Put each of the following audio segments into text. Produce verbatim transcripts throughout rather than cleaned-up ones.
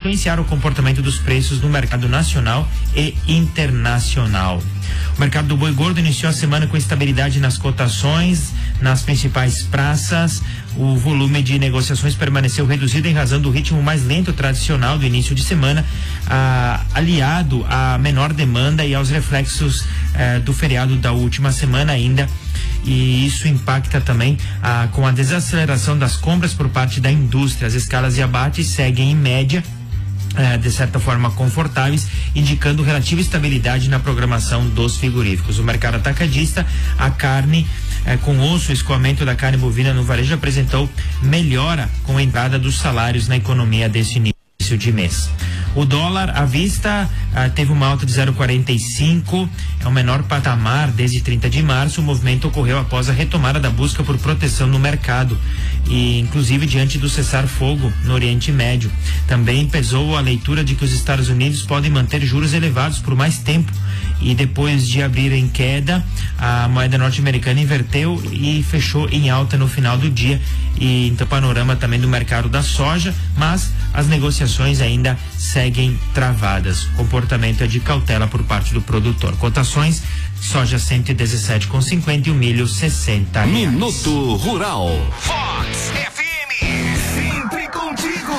influenciaram o comportamento dos preços no mercado nacional e internacional. O mercado do boi gordo iniciou a semana com estabilidade nas cotações nas principais praças. O volume de negociações permaneceu reduzido em razão do ritmo mais lento tradicional do início de semana, ah, aliado à menor demanda e aos reflexos eh, do feriado da última semana ainda. E isso impacta também ah, com a desaceleração das compras por parte da indústria. As escalas de abate seguem em média É, de certa forma confortáveis, indicando relativa estabilidade na programação dos frigoríficos. O mercado atacadista, a carne é, com osso, o escoamento da carne bovina no varejo apresentou melhora com a entrada dos salários na economia deste início de mês. O dólar à vista ah, teve uma alta de zero vírgula quarenta e cinco, é o menor patamar desde trinta de março. O movimento ocorreu após a retomada da busca por proteção no mercado e inclusive diante do cessar-fogo no Oriente Médio. Também pesou a leitura de que os Estados Unidos podem manter juros elevados por mais tempo, e depois de abrir em queda, a moeda norte-americana inverteu e fechou em alta no final do dia. E então panorama também do mercado da soja, mas as negociações ainda seguem travadas. O comportamento é de cautela por parte do produtor. Cotações: soja cento e dezessete com cinquenta e o milho sessenta reais. Minuto Rural. Fox F M, sempre contigo.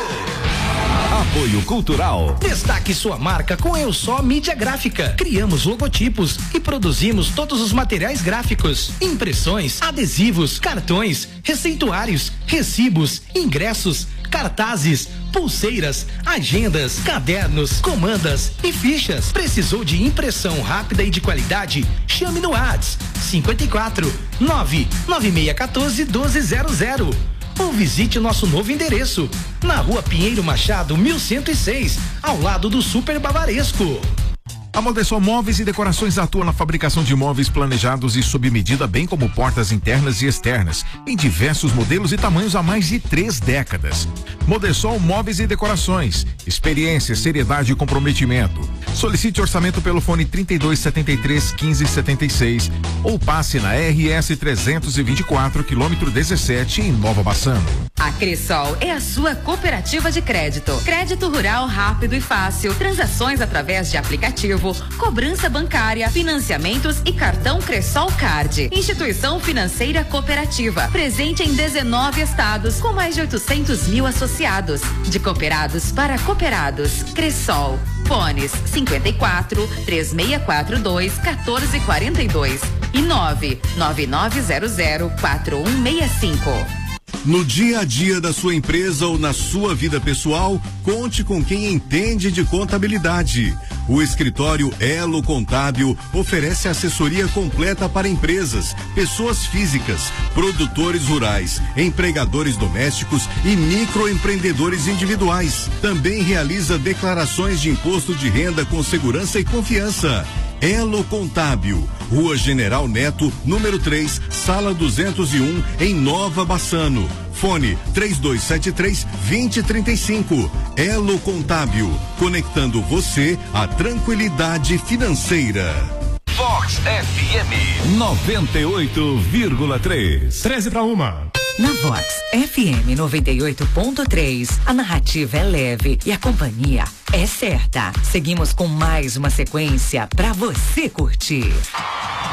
Apoio Cultural. Destaque sua marca com Eu Só Mídia Gráfica. Criamos logotipos e produzimos todos os materiais gráficos: impressões, adesivos, cartões, receituários, recibos, ingressos, cartazes, pulseiras, agendas, cadernos, comandas e fichas. Precisou de impressão rápida e de qualidade? Chame no WhatsApp cinquenta e quatro, nove nove seis um quatro, um dois zero zero. Ou visite nosso novo endereço, na Rua Pinheiro Machado, mil cento e seis, ao lado do Super Bavaresco. A Modesol Móveis e Decorações atua na fabricação de móveis planejados e sob medida, bem como portas internas e externas, em diversos modelos e tamanhos há mais de três décadas. Modesol Móveis e Decorações, experiência, seriedade e comprometimento. Solicite orçamento pelo fone trinta e dois, setenta e três, quinze, setenta e seis ou passe na R S trezentos e vinte e quatro, quilômetro dezessete, em Nova Bassano. A Cressol é a sua cooperativa de crédito. Crédito rural rápido e fácil, transações através de aplicativo, cobrança bancária, financiamentos e cartão Cressol Card. Instituição financeira cooperativa, presente em dezenove estados, com mais de oitocentos mil associados. De cooperados para cooperados. Cressol. Fones cinquenta e quatro, três seis quatro dois, um quatro quatro dois e nove nove nove zero zero quatro um seis cinco. No dia a dia da sua empresa ou na sua vida pessoal, conte com quem entende de contabilidade. O escritório Elo Contábil oferece assessoria completa para empresas, pessoas físicas, produtores rurais, empregadores domésticos e microempreendedores individuais. Também realiza declarações de imposto de renda com segurança e confiança. Elo Contábil, Rua General Neto, número três, sala duzentos e um, em Nova Bassano. Fone três dois sete três, dois zero três cinco. Elo Contábil, conectando você à tranquilidade financeira. Fox F M noventa e oito vírgula três. treze para uma. Na Vox F M noventa e oito ponto três, a narrativa é leve e a companhia é certa. Seguimos com mais uma sequência para você curtir.